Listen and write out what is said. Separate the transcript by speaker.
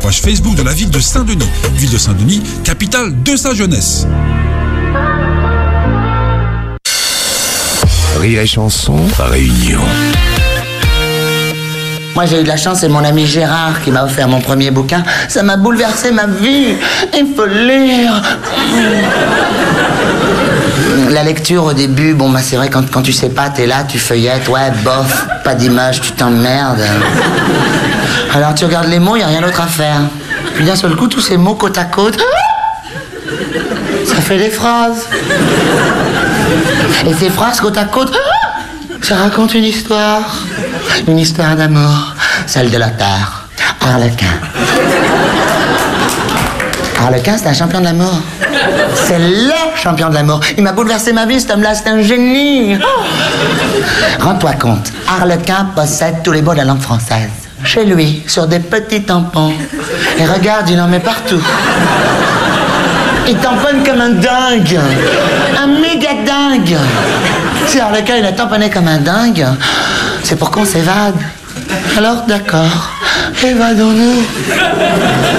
Speaker 1: page Facebook de la ville de Saint-Denis. Ville de Saint-Denis, capitale de sa jeunesse.
Speaker 2: Rire et chanson, réunion.
Speaker 3: Moi j'ai eu de la chance, c'est mon ami Gérard qui m'a offert mon premier bouquin. Ça m'a bouleversé ma vie. Il faut lire. La lecture au début, bon bah c'est vrai quand tu sais pas, t'es là, tu feuillettes, ouais bof, pas d'image, tu t'emmerdes. Alors tu regardes les mots, y a rien d'autre à faire. Puis d'un seul coup, tous ces mots côte à côte, ça fait des phrases. Et ces phrases côte à côte, ça raconte une histoire d'amour, celle de Lothar, Harlequin. Harlequin, c'est un champion de l'amour. C'est le champion de l'amour. Il m'a bouleversé ma vie, cet homme-là, c'est un génie. Rends-toi compte, Harlequin possède tous les mots de la langue française. Chez lui, sur des petits tampons. Et regarde, il en met partout. Il tamponne comme un dingue. Un méga dingue. Si Harlequin, il a tamponné comme un dingue, c'est pour qu'on s'évade. Alors, d'accord, évadons-nous.